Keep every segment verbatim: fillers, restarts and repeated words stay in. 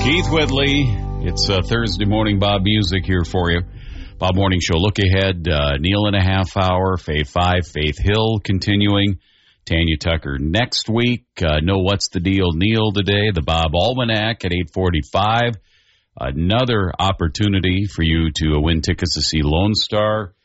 Keith Whitley. It's uh, Thursday morning Bob Music here for you. Bob Morning Show. Look ahead. Uh, Neil in a half hour. Faith five. Faith Hill continuing. Tanya Tucker next week. Uh, know what's the deal, Neil, today. The Bob Almanac at eight forty-five. Another opportunity for you to win tickets to see Lone Star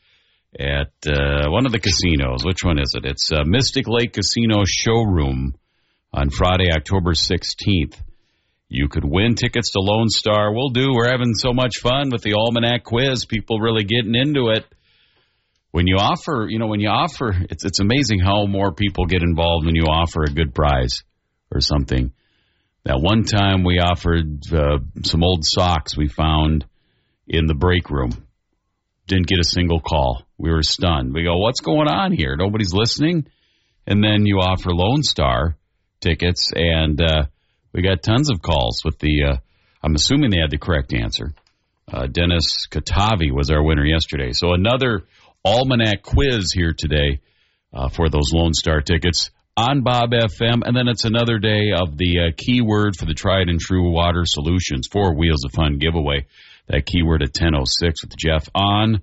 at uh, one of the casinos. Which one is it? It's uh, Mystic Lake Casino Showroom on Friday, October sixteenth. You could win tickets to Lone Star. We'll do. We're having so much fun with the Almanac quiz. People really getting into it. When you offer, you know, when you offer, it's it's amazing how more people get involved when you offer a good prize or something. That one time we offered uh, some old socks we found in the break room. Didn't get a single call. We were stunned. We go, what's going on here? Nobody's listening. And then you offer Lone Star tickets, and uh, we got tons of calls with the, uh, I'm assuming they had the correct answer. Uh, Dennis Katavi was our winner yesterday. So another Almanac quiz here today uh, for those Lone Star tickets on Bob F M. And then it's another day of the uh, keyword for the Tried and True Water Solutions for Wheels of Fun giveaway. That keyword at ten oh six with Jeff on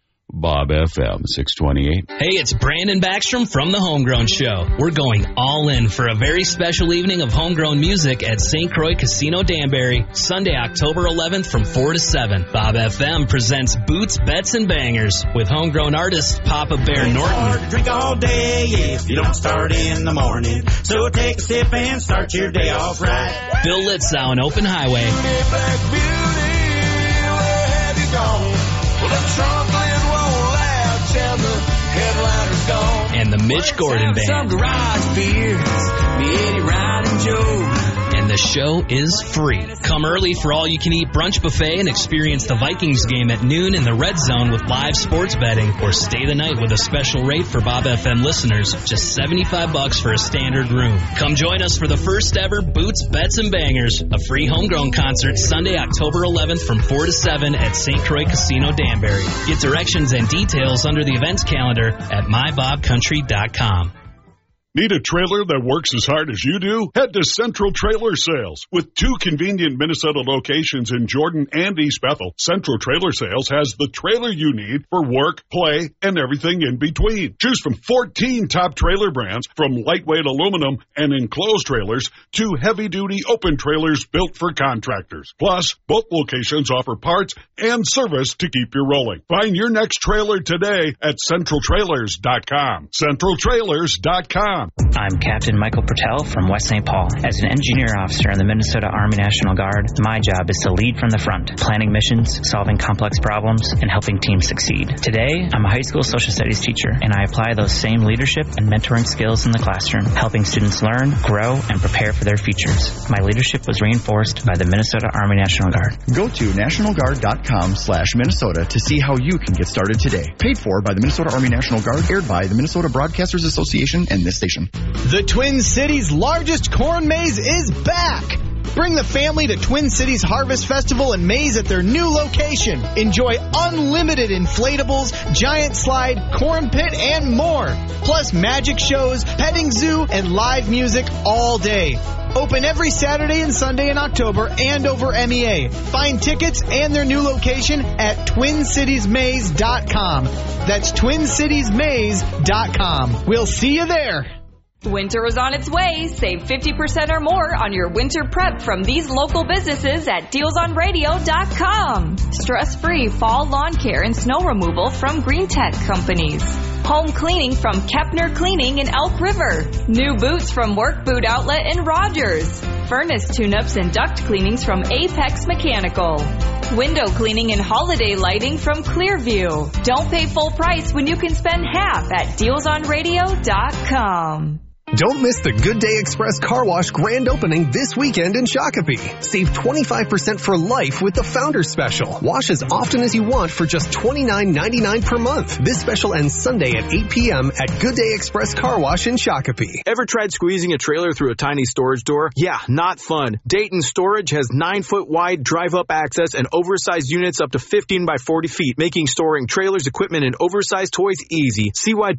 Bob F M six twenty-eight. Hey, it's Brandon Backstrom from The Homegrown Show. We're going all in for a very special evening of homegrown music at Saint Croix Casino Danbury, Sunday, October eleventh from four to seven. Bob F M presents Boots, Bets, and Bangers with homegrown artist Papa Bear Norton. It's hard to drink all day if you don't start in the morning. So take a sip and start your day off right. Bill Litzow and Open Highway. Black Beauty, where have you gone? Well, the trunk lid won't latch and the headliner's gone. And the Mitch Gordon Band. Some garage beers, me, Eddie, Ryan, and Joe. And the show is free. Come early for all-you-can-eat brunch buffet and experience the Vikings game at noon in the Red Zone with live sports betting. Or stay the night with a special rate for Bob F M listeners, just seventy-five bucks for a standard room. Come join us for the first ever Boots, Bets, and Bangers, a free homegrown concert Sunday, October eleventh from four to seven at Saint Croix Casino Danbury. Get directions and details under the events calendar at my bob country dot com. Need a trailer that works as hard as you do? Head to Central Trailer Sales. With two convenient Minnesota locations in Jordan and East Bethel, Central Trailer Sales has the trailer you need for work, play, and everything in between. Choose from fourteen top trailer brands, from lightweight aluminum and enclosed trailers to heavy-duty open trailers built for contractors. Plus, both locations offer parts and service to keep you rolling. Find your next trailer today at central trailers dot com. central trailers dot com. I'm Captain Michael Pertell from West Saint Paul. As an engineer officer in the Minnesota Army National Guard, my job is to lead from the front, planning missions, solving complex problems, and helping teams succeed. Today, I'm a high school social studies teacher, and I apply those same leadership and mentoring skills in the classroom, helping students learn, grow, and prepare for their futures. My leadership was reinforced by the Minnesota Army National Guard. Go to national guard dot com slash Minnesota to see how you can get started today. Paid for by the Minnesota Army National Guard, aired by the Minnesota Broadcasters Association and this station. The Twin Cities' largest corn maze is back! Bring the family to Twin Cities Harvest Festival and Maze at their new location. Enjoy unlimited inflatables, giant slide, corn pit, and more. Plus magic shows, petting zoo, and live music all day. Open every Saturday and Sunday in October and over M E A. Find tickets and their new location at twin cities maze dot com. That's twin cities maze dot com. We'll see you there. Winter is on its way. Save fifty percent or more on your winter prep from these local businesses at deals on radio dot com. Stress-free fall lawn care and snow removal from Green Tech Companies. Home cleaning from Kepner Cleaning in Elk River. New boots from Work Boot Outlet in Rogers. Furnace tune-ups and duct cleanings from Apex Mechanical. Window cleaning and holiday lighting from Clearview. Don't pay full price when you can spend half at deals on radio dot com. Don't miss the Good Day Express Car Wash grand opening this weekend in Shakopee. Save twenty-five percent for life with the Founders Special. Wash as often as you want for just twenty-nine ninety-nine per month. This special ends Sunday at eight p.m. at Good Day Express Car Wash in Shakopee. Ever tried squeezing a trailer through a tiny storage door? Yeah, not fun. Dayton Storage has nine foot wide drive-up access and oversized units up to fifteen by forty feet, making storing trailers, equipment, and oversized toys easy. See why